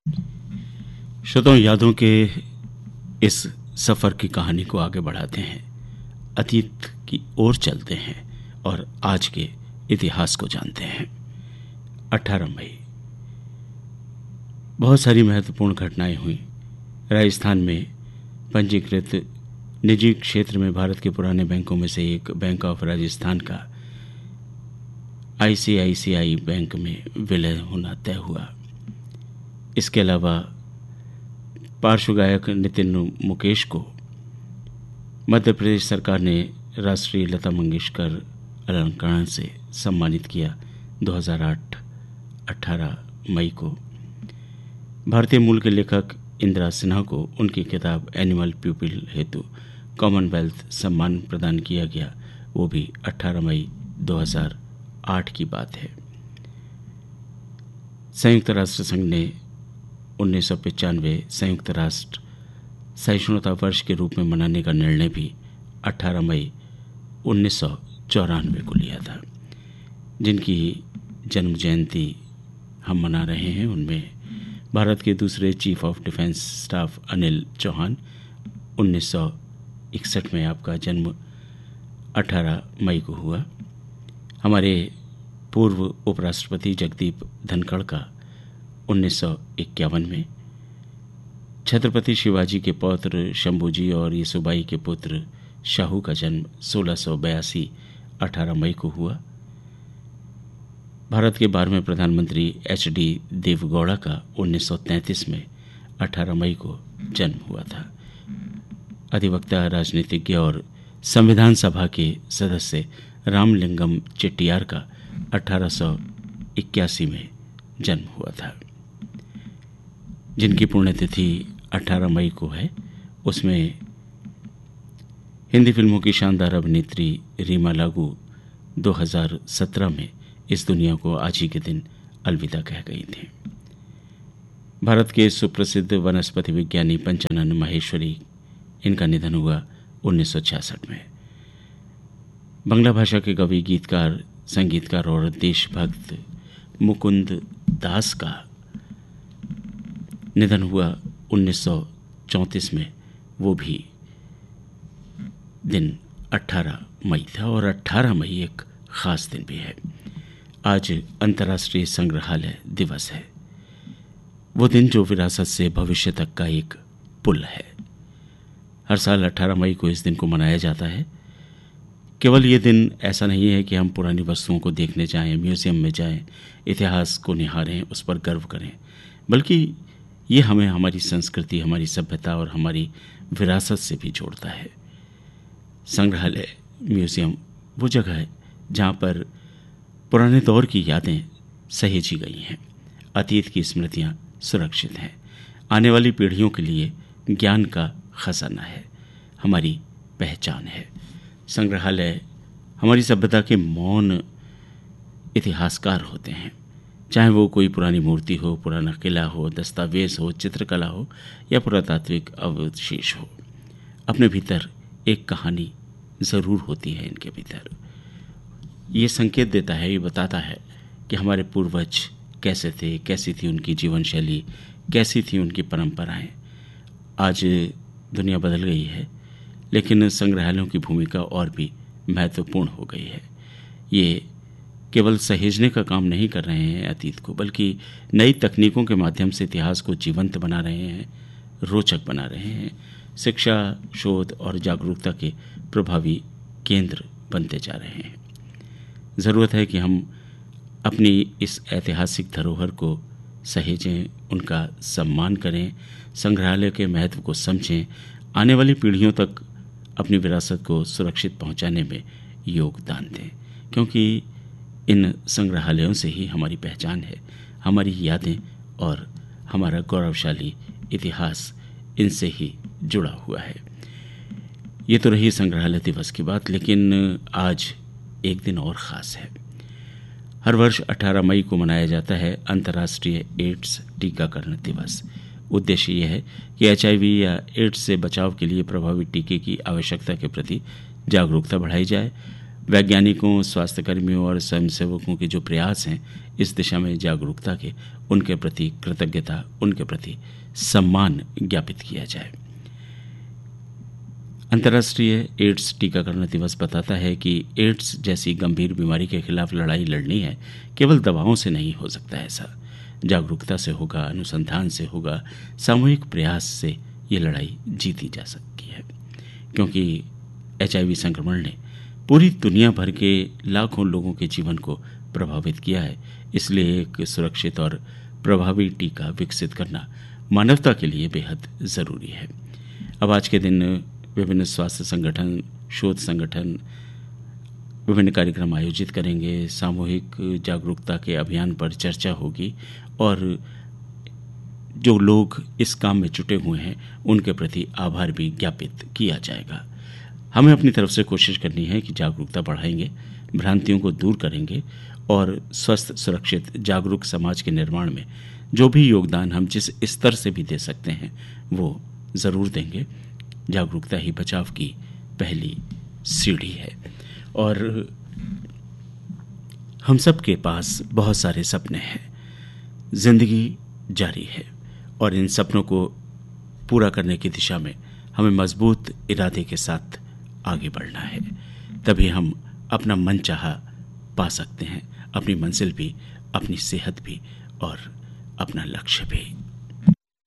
श्रोताओं, यादों के इस सफ़र की कहानी को आगे बढ़ाते हैं, अतीत की ओर चलते हैं और आज के इतिहास को जानते हैं। 18 मई बहुत सारी महत्वपूर्ण घटनाएं हुई। राजस्थान में पंजीकृत निजी क्षेत्र में भारत के पुराने बैंकों में से एक बैंक ऑफ राजस्थान का आईसीआईसीआई बैंक में विलय होना तय हुआ। इसके अलावा पार्श्व गायक नितिन मुकेश को मध्य प्रदेश सरकार ने राष्ट्रीय लता मंगेशकर अलंकरण से सम्मानित किया 2008 18 मई को। भारतीय मूल के लेखक इंदिरा सिन्हा को उनकी किताब एनिमल प्यूपिल हेतु कॉमनवेल्थ सम्मान प्रदान किया गया, वो भी 18 मई 2008 की बात है। संयुक्त राष्ट्र संघ ने 1995 संयुक्त राष्ट्र सहिष्णुता वर्ष के रूप में मनाने का निर्णय भी 18 मई 1994 को लिया था। जिनकी जन्म जयंती हम मना रहे हैं उनमें भारत के दूसरे chief of defence staff Anil Chauhan, 1961 में आपका जन्म 18 मई को हुआ। हमारे पूर्व उपराष्ट्रपति जगदीप धनखड़ का 1951 में, छत्रपति शिवाजी के पौत्र शंभूजी और येसुबाई के पुत्र शाहू का जन्म 1682 18 मई को हुआ। भारत के 12वें प्रधानमंत्री एच.डी. देवगौड़ा का 1933 में 18 मई को जन्म हुआ था। अधिवक्ता, राजनीतिज्ञ और संविधान सभा के सदस्य रामलिंगम चेट्टियार का 1881 में जन्म हुआ था। जिनकी पुण्यतिथि 18 मई को है, उसमें हिंदी फिल्मों की शानदार अभिनेत्री रीमा लागू 2017 में इस दुनिया को आज ही के दिन अलविदा कह गई थी। भारत के सुप्रसिद्ध वनस्पति विज्ञानी पंचानन माहेश्वरी, इनका निधन हुआ 1966 में। बांग्ला भाषा के कवि, गीतकार, संगीतकार और देशभक्त मुकुंद दास का निधन हुआ 1934 में, वो भी दिन 18 मई था। और 18 मई एक ख़ास दिन भी है। आज अंतर्राष्ट्रीय संग्रहालय दिवस है। वो दिन जो विरासत से भविष्य तक का एक पुल है। हर साल 18 मई को इस दिन को मनाया जाता है। केवल ये दिन ऐसा नहीं है कि हम पुरानी वस्तुओं को देखने जाएं, म्यूज़ियम में जाएं, इतिहास को निहारें, उस पर गर्व करें, बल्कि ये हमें हमारी संस्कृति, हमारी सभ्यता और हमारी विरासत से भी जोड़ता है। संग्रहालय, म्यूज़ियम वो जगह है जहाँ पर पुराने दौर की यादें सहेजी गई हैं, अतीत की स्मृतियाँ सुरक्षित हैं, आने वाली पीढ़ियों के लिए ज्ञान का खजाना है, हमारी पहचान है। संग्रहालय हमारी सभ्यता के मौन इतिहासकार होते हैं। चाहे वो कोई पुरानी मूर्ति हो, पुराना किला हो, दस्तावेज हो, चित्रकला हो या पुरातात्विक अवशेष हो, अपने भीतर एक कहानी ज़रूर होती है। इनके भीतर ये संकेत देता है, ये बताता है कि हमारे पूर्वज कैसे थे, कैसी थी उनकी जीवन शैली, कैसी थी उनकी परंपराएं। आज दुनिया बदल गई है, लेकिन संग्रहालयों की भूमिका और भी महत्वपूर्ण हो गई है। ये केवल सहेजने का काम नहीं कर रहे हैं अतीत को, बल्कि नई तकनीकों के माध्यम से इतिहास को जीवंत बना रहे हैं, रोचक बना रहे हैं, शिक्षा, शोध और जागरूकता के प्रभावी केंद्र बनते जा रहे हैं। ज़रूरत है कि हम अपनी इस ऐतिहासिक धरोहर को सहेजें, उनका सम्मान करें, संग्रहालय के महत्व को समझें, आने वाली पीढ़ियों तक अपनी विरासत को सुरक्षित पहुंचाने में योगदान दें, क्योंकि इन संग्रहालयों से ही हमारी पहचान है, हमारी यादें और हमारा गौरवशाली इतिहास इनसे ही जुड़ा हुआ है। ये तो रही संग्रहालय दिवस की बात, लेकिन आज एक दिन और ख़ास है। हर वर्ष 18 मई को मनाया जाता है अंतर्राष्ट्रीय एड्स टीकाकरण दिवस। उद्देश्य यह है कि एचआईवी या एड्स से बचाव के लिए प्रभावी टीके की आवश्यकता के प्रति जागरूकता बढ़ाई जाए वैज्ञानिकों, स्वास्थ्यकर्मियों और स्वयंसेवकों के जो प्रयास हैं इस दिशा में जागरूकता के, उनके प्रति कृतज्ञता, उनके प्रति सम्मान ज्ञापित किया जाए। अंतर्राष्ट्रीय एड्स टीकाकरण दिवस बताता है कि एड्स जैसी गंभीर बीमारी के खिलाफ लड़ाई लड़नी है, केवल दवाओं से नहीं हो सकता। ऐसा जागरूकता से होगा, अनुसंधान से होगा, सामूहिक प्रयास से ये लड़ाई जीती जा सकती है। क्योंकि HIV संक्रमण ने पूरी दुनिया भर के लाखों लोगों के जीवन को प्रभावित किया है, इसलिए एक सुरक्षित और प्रभावी टीका विकसित करना मानवता के लिए बेहद ज़रूरी है। अब आज के दिन विभिन्न स्वास्थ्य संगठन, शोध संगठन विभिन्न कार्यक्रम आयोजित करेंगे, सामूहिक जागरूकता के अभियान पर चर्चा होगी और जो लोग इस काम में जुटे हुए हैं उनके प्रति आभार भी ज्ञापित किया जाएगा। हमें अपनी तरफ से कोशिश करनी है कि जागरूकता बढ़ाएंगे, भ्रांतियों को दूर करेंगे और स्वस्थ, सुरक्षित, जागरूक समाज के निर्माण में जो भी योगदान हम जिस स्तर से भी दे सकते हैं वो ज़रूर देंगे। जागरूकता ही बचाव की पहली सीढ़ी है और हम सब के पास बहुत सारे सपने हैं, जिंदगी जारी है और इन सपनों को पूरा करने की दिशा में हमें मजबूत इरादे के साथ आगे बढ़ना है, तभी हम अपना मनचाहा पा सकते हैं, अपनी मंजिल भी, अपनी सेहत भी और अपना लक्ष्य भी।